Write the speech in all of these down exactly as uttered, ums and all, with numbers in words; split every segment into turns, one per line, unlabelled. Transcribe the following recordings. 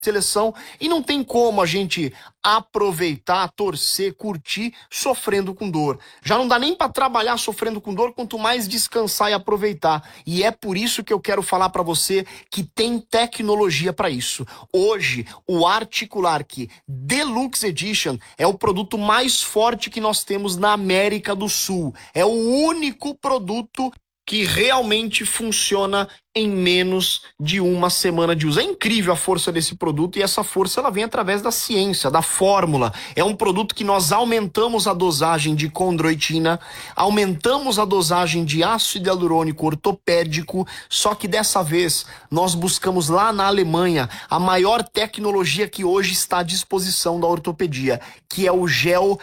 seleção e não tem como a gente aproveitar, torcer, curtir sofrendo com dor. Já não dá nem para trabalhar sofrendo com dor, quanto mais descansar e aproveitar. E é por isso que eu quero falar para você que tem tecnologia para isso. Hoje, o Articulark Deluxe Edition é o produto mais forte que nós temos na América do Sul. É o único produto que realmente funciona em menos de uma semana de uso. É incrível a força desse produto e essa força ela vem através da ciência, da fórmula. É um produto que nós aumentamos a dosagem de condroitina, aumentamos a dosagem de ácido hialurônico ortopédico, só que dessa vez nós buscamos lá na Alemanha a maior tecnologia que hoje está à disposição da ortopedia, que é o gel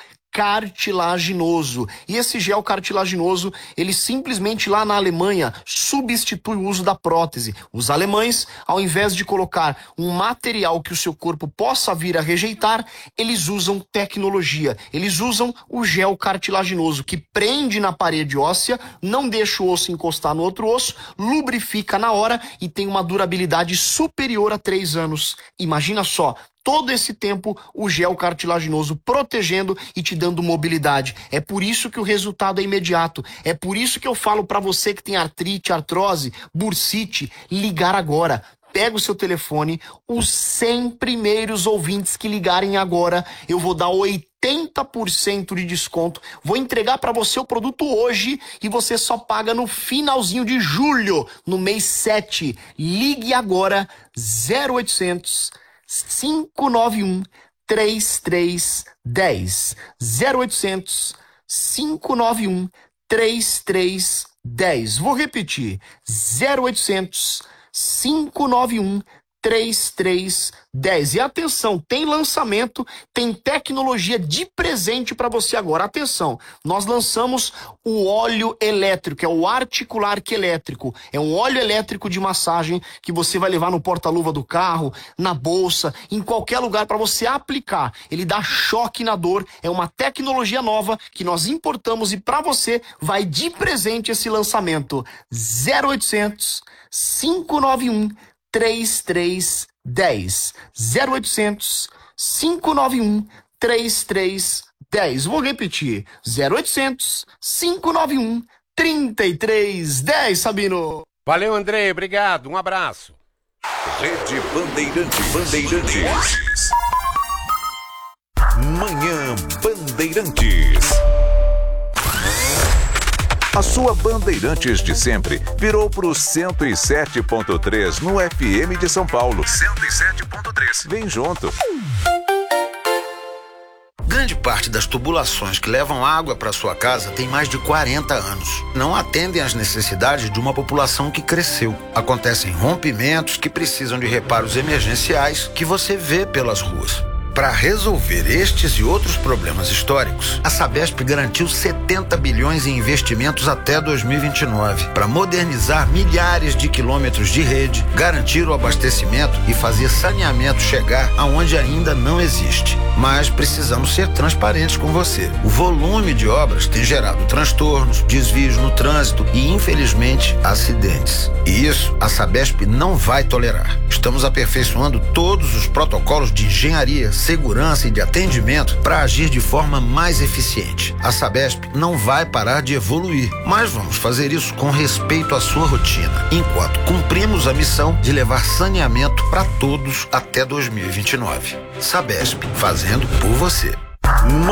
cartilaginoso. E esse gel cartilaginoso, ele simplesmente lá na Alemanha substitui o uso da prótese. Os alemães, ao invés de colocar um material que o seu corpo possa vir a rejeitar, eles usam tecnologia. Eles usam o gel cartilaginoso, que prende na parede óssea, não deixa o osso encostar no outro osso, lubrifica na hora e tem uma durabilidade superior a três anos. Imagina só, todo esse tempo o gel cartilaginoso protegendo e te dando mobilidade. É por isso que o resultado é imediato. É por isso que eu falo para você que tem artrite, artrose, bursite, ligar agora. Pega o seu telefone, os cem primeiros ouvintes que ligarem agora, eu vou dar oitenta por cento de desconto. Vou entregar para você o produto hoje e você só paga no finalzinho de julho, no mês sete. Ligue agora, zero oitocentos, cinco nove um, três três um zero. zero oitocentos, cinco nove um, três três um zero. Vou repetir. zero oitocentos, cinco nove um, três três um zero. E atenção, tem lançamento, tem tecnologia de presente para você agora. Atenção, nós lançamos o óleo elétrico, é o Articulark elétrico. É um óleo elétrico de massagem que você vai levar no porta-luva do carro, na bolsa, em qualquer lugar para você aplicar. Ele dá choque na dor, é uma tecnologia nova que nós importamos e para você vai de presente esse lançamento. zero oitocentos, cinco nove um, três três um zero. zero oitocentos, cinco nove um, três três um zero. Vou repetir. zero oitocentos, cinco nove um, três três um zero, Sabino.
Valeu, Andrei. Obrigado. Um abraço.
Rede Bandeirantes. Bandeirantes. Manhã Bandeirantes. A sua Bandeirantes de sempre virou pro cento e sete ponto três no F M de São Paulo. cento e sete ponto três. Vem junto.
Grande parte das tubulações que levam água para sua casa tem mais de quarenta anos. Não atendem às necessidades de uma população que cresceu. Acontecem rompimentos que precisam de reparos emergenciais que você vê pelas ruas. Para resolver estes e outros problemas históricos, a Sabesp garantiu setenta bilhões em investimentos até dois mil e vinte e nove para modernizar milhares de quilômetros de rede, garantir o abastecimento e fazer saneamento chegar aonde ainda não existe. Mas precisamos ser transparentes com você. O volume de obras tem gerado transtornos, desvios no trânsito e, infelizmente, acidentes. E isso a Sabesp não vai tolerar. Estamos aperfeiçoando todos os protocolos de engenharia, segurança e de atendimento para agir de forma mais eficiente. A Sabesp não vai parar de evoluir, mas vamos fazer isso com respeito à sua rotina, enquanto cumprimos a missão de levar saneamento para todos até dois mil e vinte e nove. Sabesp, fazendo por você.